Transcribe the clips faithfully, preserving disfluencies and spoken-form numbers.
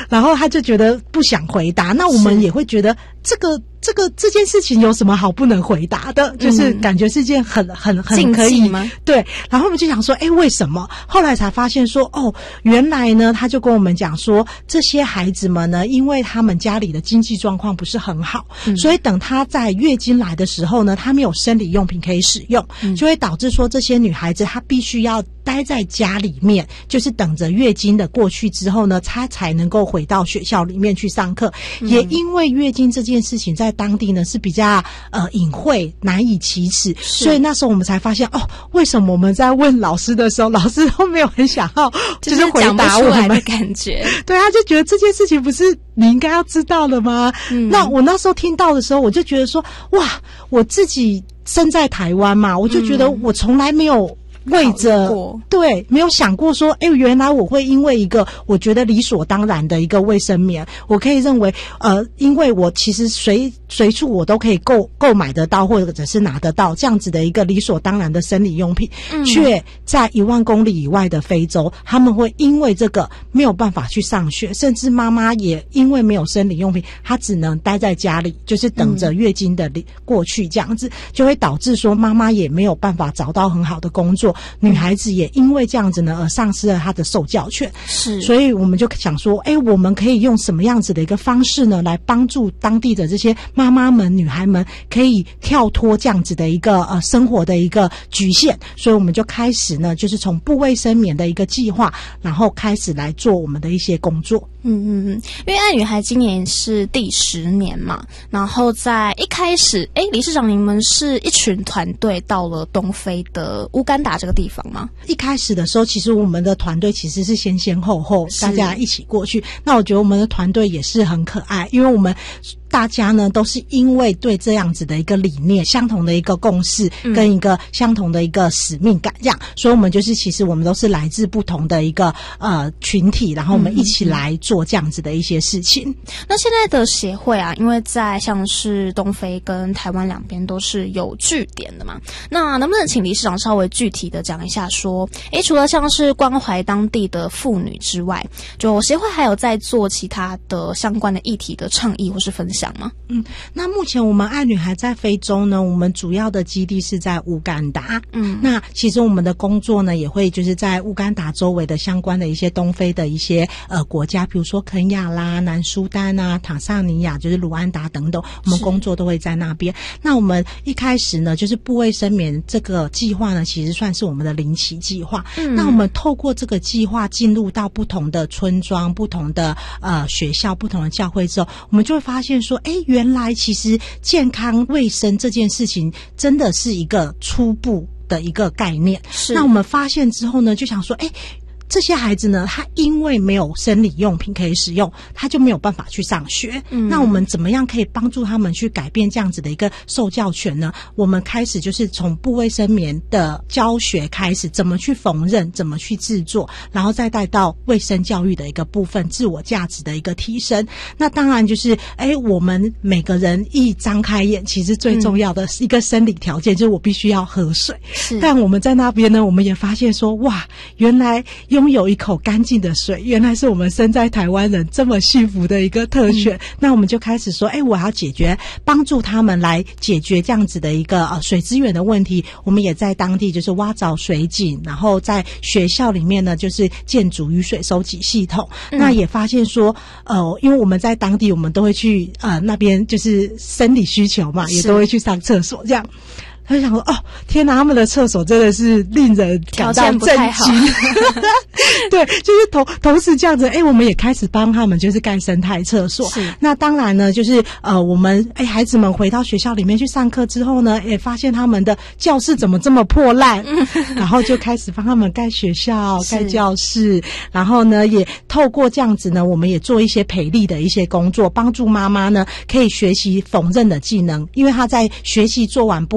然后他就觉得不想回答，那我们也会觉得这个这个这件事情有什么好不能回答的？就是感觉是件很很很可以吗？ 对，然后我们就想说，哎，为什么？后来才发现说，哦，原来呢，他就跟我们讲说，这些孩子们呢，因为他们家里的经济状况不是很好，嗯、所以等他在月经来的时候呢，他没有生理用品可以使用，嗯、就会导致说这些女孩子她必须要待在家里面，就是等着月经的过去之后呢，她才能够回到学校里面去上课。嗯、也因为月经这件事情在当地呢是比较呃隐晦、难以启齿，所以那时候我们才发现哦，为什么我们在问老师的时候，老师都没有很想要就是回答我们的感觉。 对，他就觉得这件事情不是你应该要知道的吗？嗯、那我那时候听到的时候，我就觉得说，哇，我自己身在台湾嘛，我就觉得我从来没有。为着对没有想过说，哎，原来我会因为一个我觉得理所当然的一个卫生棉，我可以认为呃，因为我其实随随处我都可以购购买得到，或者是拿得到这样子的一个理所当然的生理用品，嗯、却在一万公里以外的非洲，他们会因为这个没有办法去上学，甚至妈妈也因为没有生理用品，她只能待在家里，就是等着月经的过去，这样子、嗯、就会导致说妈妈也没有办法找到很好的工作。女孩子也因为这样子呢而丧失了她的受教权，是，所以我们就想说，哎，我们可以用什么样子的一个方式呢，来帮助当地的这些妈妈们、女孩们，可以跳脱这样子的一个呃生活的一个局限。所以我们就开始呢，就是从不卫生棉的一个计划，然后开始来做我们的一些工作。 嗯嗯嗯，因为爱女孩今年是第十年嘛，然后在一开始，哎，理事长，你们是一群团队到了东非的乌干达这个地方吗？ 一开始的时候，其实我们的团队其实是先先后后大家一起过去。那我觉得我们的团队也是很可爱，因为我们大家呢都是因为对这样子的一个理念、相同的一个共识跟一个相同的一个使命感这样、嗯、所以我们就是其实我们都是来自不同的一个呃群体，然后我们一起来做这样子的一些事情。嗯、 那现在的协会啊，因为在像是东非跟台湾两边都是有据点的嘛，那能不能请理事长稍微具体的讲一下说，诶，除了像是关怀当地的妇女之外，就协会还有在做其他的相关的议题的倡议或是分享吗？ 嗯，那目前我们爱女孩在非洲呢，我们主要的基地是在乌干达。嗯，那其实我们的工作呢，也会就是在乌干达周围的相关的一些东非的一些呃国家，比如说肯亚啦、南苏丹啊、坦桑尼亚，就是卢安达等等，我们工作都会在那边。那我们一开始呢，就是不卫生棉这个计划呢，其实算是我们的零期计划。嗯，那我们透过这个计划进入到不同的村庄、不同的呃学校、不同的教会之后，我们就会发现说，哎，原来其实健康卫生这件事情真的是一个初步的一个概念。是，那我们发现之后呢，就想说，哎，这些孩子呢，他因为没有生理用品可以使用，他就没有办法去上学。嗯，那我们怎么样可以帮助他们去改变这样子的一个受教权呢？我们开始就是从不卫生棉的教学开始，怎么去缝纫，怎么去制作，然后再带到卫生教育的一个部分，自我价值的一个提升。那当然就是，哎，我们每个人一张开眼，其实最重要的一个生理条件、嗯、就是我必须要喝水。是，但我们在那边呢，我们也发现说，哇，原来用拥有一口干净的水，原来是我们身在台湾人这么幸福的一个特权。嗯、那我们就开始说，哎，我要解决，帮助他们来解决这样子的一个呃水资源的问题。我们也在当地就是挖凿水井，然后在学校里面呢，就是建筑雨水收集系统。嗯、那也发现说，呃，因为我们在当地，我们都会去呃那边就是生理需求嘛，也都会去上厕所这样。他就想说，哦，天哪，他们的厕所真的是令人感到震惊。对，就是同同时这样子，哎，我们也开始帮他们就是盖生态厕所。是，那当然呢，就是呃，我们哎孩子们回到学校里面去上课之后呢，也发现他们的教室怎么这么破烂，然后就开始帮他们盖学校、盖教室，然后呢，也透过这样子呢，我们也做一些培力的一些工作，帮助妈妈呢可以学习缝纫的技能，因为她在学习做完不卫生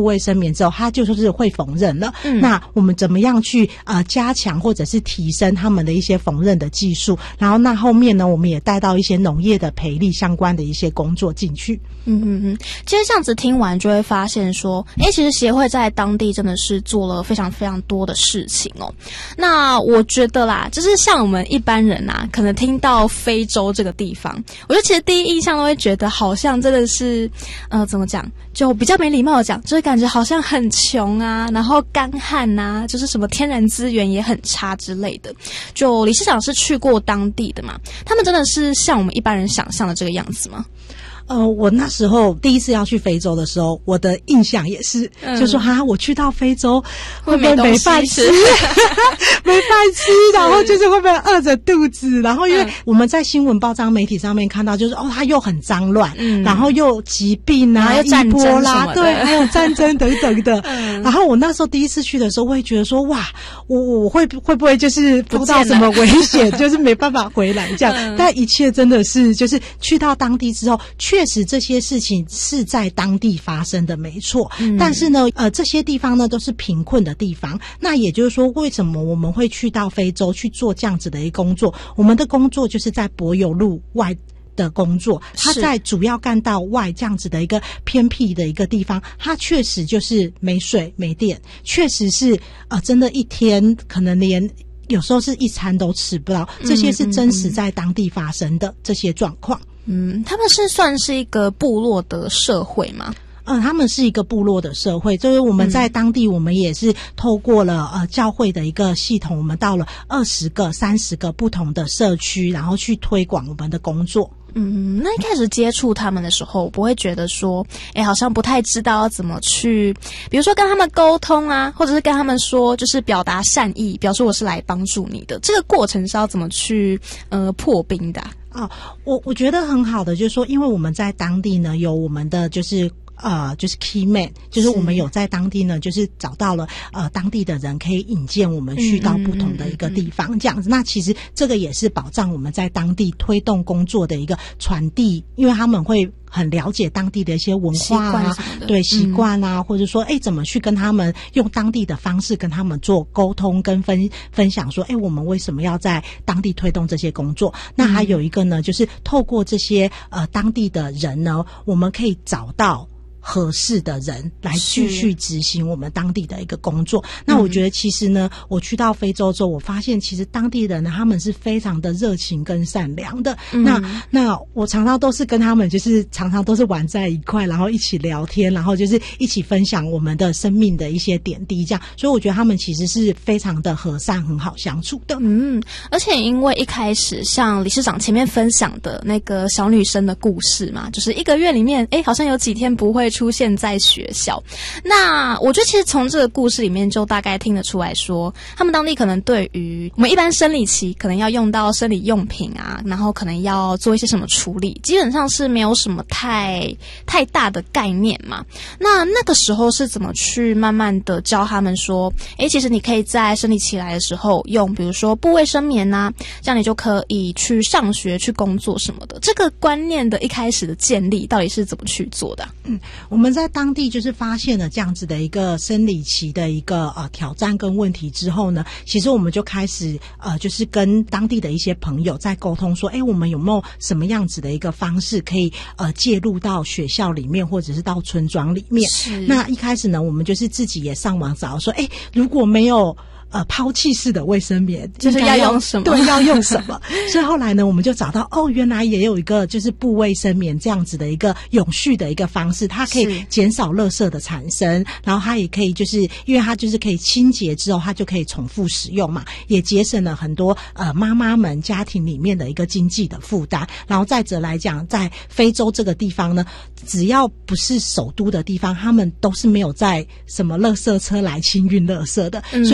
棉之后，它就是会缝纫了。嗯，那我们怎么样去呃加强或者是提升他们的一些缝纫的技术？然后那后面呢，我们也带到一些农业的培力相关的一些工作进去。 嗯嗯嗯，其实这样子听完就会发现说，诶，其实协会在当地真的是做了非常非常多的事情哦。那我觉得啦，就是像我们一般人啊，可能听到非洲这个地方，我觉得其实第一印象都会觉得好像真的是，呃，怎么讲，就比较没礼貌的讲，就是感觉好像很穷啊，然后干旱啊，就是什么天然资源也很差之类的。就理事长是去过当地的嘛，他们真的是像我们一般人想象的这个样子吗？ 呃，我那时候第一次要去非洲的时候，我的印象也是，嗯、就说哈，我去到非洲会不会没饭吃？没饭吃，然后就是会不会饿着肚子？然后因为我们在新闻报章媒体上面看到，就是哦，它又很脏乱，嗯、然后又疾病啊， 又战争啦，对，还有战争等等的。嗯、然后我那时候第一次去的时候，我会觉得说，哇，我我会会不会就是碰到什么危险，就是没办法回来这样？嗯、但一切真的是就是去到当地之后。确实这些事情是在当地发生的没错、嗯、但是呢呃这些地方呢都是贫困的地方，那也就是说为什么我们会去到非洲去做这样子的一个工作，我们的工作就是在柏油路外的工作，它在主要干道外这样子的一个偏僻的一个地方，它确实就是没水没电，确实是呃真的一天可能连有时候是一餐都吃不到，这些是真实在当地发生的这些状况。 嗯，他们是算是一个部落的社会吗？ 嗯，他们是一个部落的社会，就是我们在当地，我们也是透过了呃教会的一个系统，我们到了二十个、三十个不同的社区，然后去推广我们的工作。 嗯，那一开始接触他们的时候，不会觉得说，哎，好像不太知道要怎么去，比如说跟他们沟通啊，或者是跟他们说，就是表达善意，表示我是来帮助你的。这个过程是要怎么去呃破冰的啊？ 哦，我我觉得很好的，就是说，因为我们在当地呢，有我们的就是呃，就是 key man， 就是我们有在当地呢，就是找到了呃当地的人可以引荐我们去到不同的一个地方，这样子。那其实这个也是保障我们在当地推动工作的一个传递，因为他们会很了解当地的一些文化啊，对习惯啊，嗯、或者说哎怎么去跟他们用当地的方式跟他们做沟通跟分分享，说哎我们为什么要在当地推动这些工作？那还有一个呢，就是透过这些呃当地的人呢，我们可以找到合适的人来继续执行我们当地的一个工作。那我觉得其实呢，我去到非洲之后，我发现其实当地人呢，他们是非常的热情跟善良的。嗯、那那我常常都是跟他们就是常常都是玩在一块，然后一起聊天，然后就是一起分享我们的生命的一些点滴，这样。所以我觉得他们其实是非常的和善，很好相处的。 嗯，而且因为一开始像理事长前面分享的那个小女生的故事嘛，就是一个月里面，哎，好像有几天不会出现在学校。那我觉得其实从这个故事里面就大概听得出来说，他们当地可能对于我们一般生理期可能要用到生理用品啊，然后可能要做一些什么处理，基本上是没有什么太太大的概念嘛。那那个时候是怎么去慢慢的教他们说，诶，其实你可以在生理期来的时候用比如说布卫生棉啊，这样你就可以去上学去工作什么的。这个观念的一开始的建立到底是怎么去做的啊？ 嗯，我们在当地就是发现了这样子的一个生理期的一个呃挑战跟问题之后呢，其实我们就开始呃就是跟当地的一些朋友在沟通说，诶，我们有没有什么样子的一个方式可以呃介入到学校里面或者是到村庄里面。那一开始呢，我们就是自己也上网找说，诶，如果没有呃，抛弃式的卫生棉就是要用什么？ 对，要用什么？所以后来呢，我们就找到哦，原来也有一个就是布卫生棉这样子的一个永续的一个方式，它可以减少垃圾的产生，然后它也可以就是因为它就是可以清洁之后，它就可以重复使用嘛，也节省了很多呃妈妈们家庭里面的一个经济的负担。然后再者来讲，在非洲这个地方呢，只要不是首都的地方，他们都是没有在什么垃圾车来清运垃圾的，嗯、所以你知道我们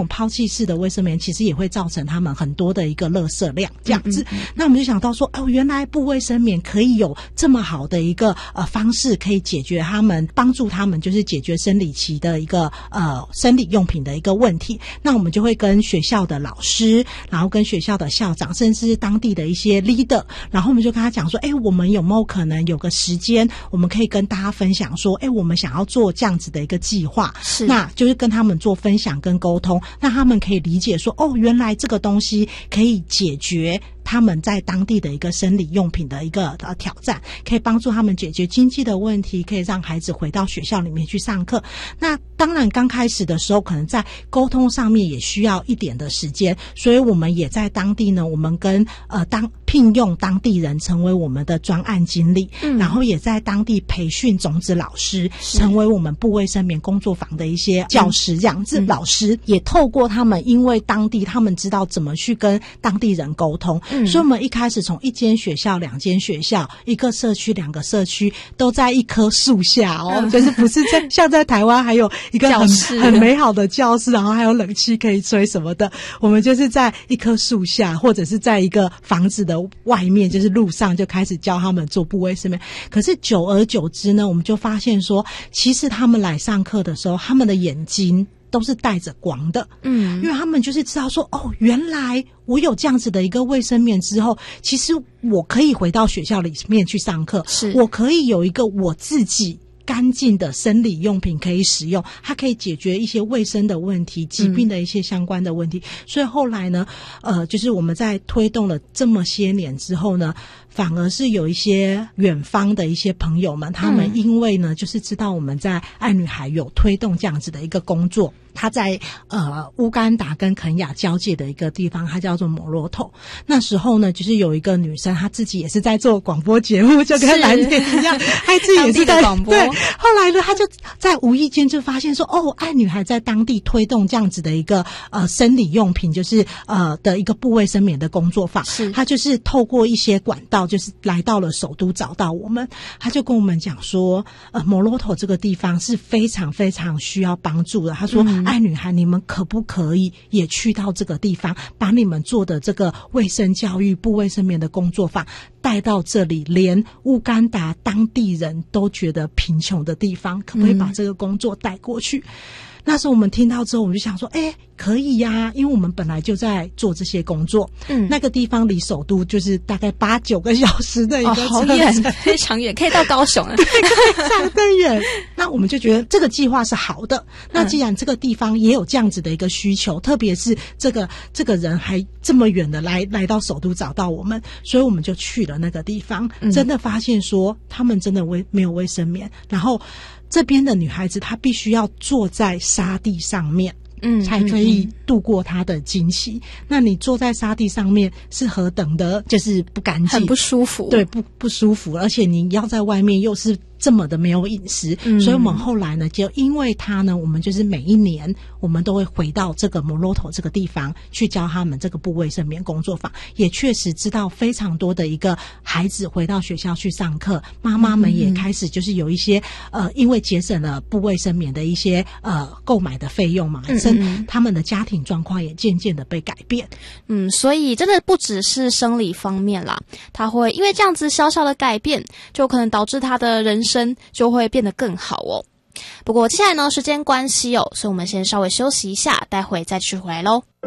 抛弃式的卫生棉其实也会造成他们很多的一个垃圾量这样子。嗯嗯嗯，那我们就想到说，哦，原来布卫生棉可以有这么好的一个呃方式，可以解决他们，帮助他们就是解决生理期的一个呃生理用品的一个问题。那我们就会跟学校的老师，然后跟学校的校长，甚至是当地的一些 leader， 然后我们就跟他讲说，哎，我们有没有可能有个时间，我们可以跟大家分享说，哎，我们想要做这样子的一个计划，是，那就是跟他们做分享跟沟通，那他们可以理解说，哦，原来这个东西可以解决他们在当地的一个生理用品的一个呃挑战，可以帮助他们解决经济的问题，可以让孩子回到学校里面去上课。那当然刚开始的时候可能在沟通上面也需要一点的时间，所以我们也在当地呢，我们跟呃当聘用当地人成为我们的专案经理，嗯，然后也在当地培训种子老师，成为我们布卫生棉工作坊的一些教师这样子，嗯，老师也透过他们，因为当地他们知道怎么去跟当地人沟通，嗯，所以我们一开始从一间学校、两间学校、一个社区、两个社区都在一棵树下哦，嗯，就是不是在像在台湾还有一个很很美好的教室，然后还有冷气可以吹什么的，我们就是在一棵树下，或者是在一个房子的外面，就是路上就开始教他们做布卫生棉。可是久而久之呢，我们就发现说，其实他们来上课的时候，他们的眼睛都是带着光的，嗯，因为他们就是知道说，哦，原来我有这样子的一个卫生棉之后，其实我可以回到学校里面去上课，是我可以有一个我自己干净的生理用品可以使用，它可以解决一些卫生的问题、疾病的一些相关的问题。嗯，所以后来呢，呃，就是我们在推动了这么些年之后呢，反而是有一些远方的一些朋友们，他们因为呢，就是知道我们在爱女孩有推动这样子的一个工作。他在呃乌干达跟肯亚交界的一个地方，它叫做摩洛头。那时候呢，就是有一个女生，她自己也是在做广播节目，就跟蓝天一样，她自己也是在广播。对，后来呢，她就在无意间就发现说，哦，爱女孩在当地推动这样子的一个呃生理用品，就是呃的一个布卫生棉的工作坊。是，她就是透过一些管道，就是来到了首都找到我们，她就跟我们讲说，呃，摩洛头这个地方是非常非常需要帮助的。她说，嗯，爱女孩，你们可不可以也去到这个地方，把你们做的这个卫生教育、布卫生棉的工作坊带到这里，连乌干达当地人都觉得贫穷的地方，可不可以把这个工作带过去？嗯，那时候我们听到之后，我们就想说，哎，可以呀，啊，因为我们本来就在做这些工作。嗯，那个地方离首都就是大概八九个小时的一个车程，哦，好远， 非常远，可以到高雄了， 对，非常的远。那我们就觉得这个计划是好的。那既然这个地方也有这样子的一个需求，嗯，特别是这个这个人还这么远的来来到首都找到我们，所以我们就去了那个地方，嗯，真的发现说他们真的卫没有卫生棉，然后这边的女孩子她必须要坐在沙地上面，嗯，才可以度过她的经期。那你坐在沙地上面是何等的，就是不干净， 很不舒服， 对，不不舒服，而且你要在外面又是这么的没有饮食，嗯，所以我们后来呢，就因为他呢，我们就是每一年我们都会回到这个摩洛头这个地方去教他们这个布卫生棉工作坊，也确实知道非常多的一个孩子回到学校去上课，妈妈们也开始就是有一些呃，因为节省了布卫生棉的一些呃购买的费用嘛，嗯嗯，他们的家庭状况也渐渐的被改变。 嗯，所以真的不只是生理方面啦，他会因为这样子小小的改变，就可能导致他的人生就会变得更好哦。不过接下来呢，时间关系哦，所以我们先稍微休息一下，待会再继续回来咯。